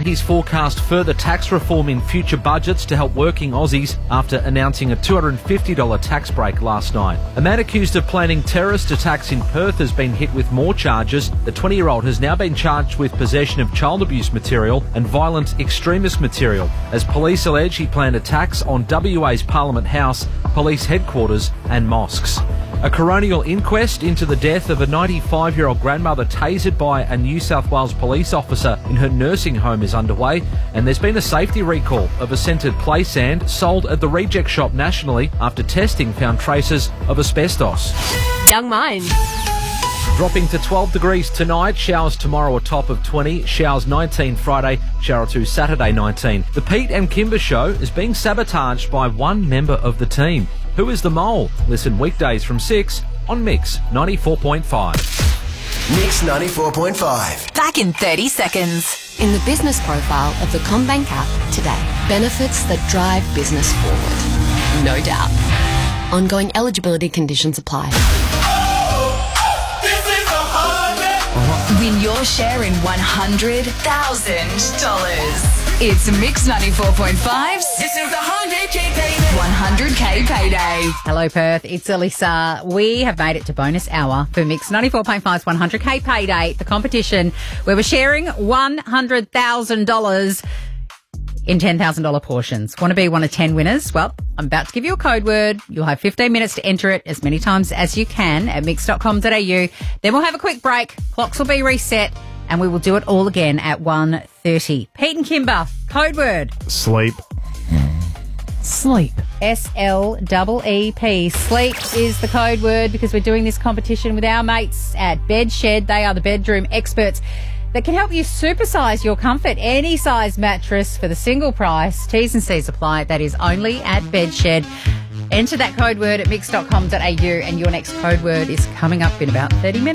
he's forecast further tax reform in future budgets to help working Aussies after announcing a $250 tax break last night. A man accused of planning terrorist attacks in Perth has been hit with more charges. The 20-year-old has now been charged with possession of child abuse material and violent extremist material, as police allege he planned attacks on WA's Parliament House, police headquarters and mosques. A coronial inquest into the death of a 95-year-old grandmother tasered by a New South Wales police officer in her nursing home is underway, and there's been a safety recall of a scented play sand sold at the reject shop nationally after testing found traces of asbestos. Young Minds. Dropping to 12 degrees tonight, showers tomorrow a top of 20, showers 19 Friday, shower or two Saturday 19. The Pete and Kimber Show is being sabotaged by one member of the team. Who is the mole? Listen weekdays from 6 on Mix 94.5. Mix 94.5. Back in 30 seconds. In the business profile of the CommBank app today, benefits that drive business forward. No doubt. Ongoing eligibility conditions apply. Win your share in $100,000. It's Mix 94.5's This is the 100K payday. 100K payday. Hello, Perth. It's Alyssa. We have made it to bonus hour for Mix 94.5's 100K payday, the competition where we're sharing $100,000 in $10,000 portions. Want to be one of 10 winners? Well, I'm about to give you a code word. You'll have 15 minutes to enter it as many times as you can at mix.com.au. Then we'll have a quick break. Clocks will be reset and we will do it all again at 1:30. Pete and Kimber, code word. Sleep. Sleep. SLEEP. Sleep is the code word because we're doing this competition with our mates at Bedshed. They are the bedroom experts that can help you supersize your comfort. Any size mattress for the single price. T's and C's apply. That is only at Bedshed. Enter that code word at mix.com.au and your next code word is coming up in about 30 minutes.